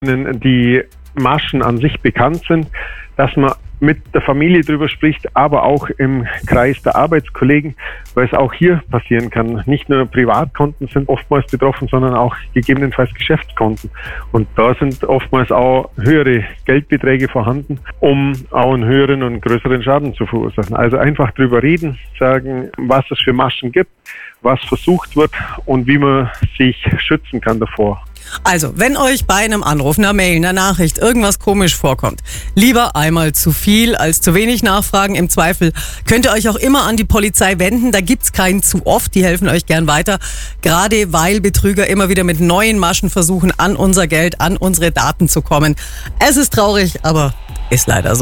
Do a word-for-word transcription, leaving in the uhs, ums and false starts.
die Maschen an sich bekannt sind, dass man mit der Familie drüber spricht, aber auch im Kreis der Arbeitskollegen, weil es auch hier passieren kann. Nicht nur Privatkonten sind oftmals betroffen, sondern auch gegebenenfalls Geschäftskonten. Und da sind oftmals auch höhere Geldbeträge vorhanden, um auch einen höheren und größeren Schaden zu verursachen. Also einfach drüber reden, sagen, was es für Maschen gibt, was versucht wird und wie man sich schützen kann davor. Also, wenn euch bei einem Anruf, einer Mail, einer Nachricht irgendwas komisch vorkommt, lieber einmal zu viel als zu wenig nachfragen. Im Zweifel könnt ihr euch auch immer an die Polizei wenden. Da gibt's keinen zu oft, die helfen euch gern weiter. Gerade weil Betrüger immer wieder mit neuen Maschen versuchen, an unser Geld, an unsere Daten zu kommen. Es ist traurig, aber ist leider so.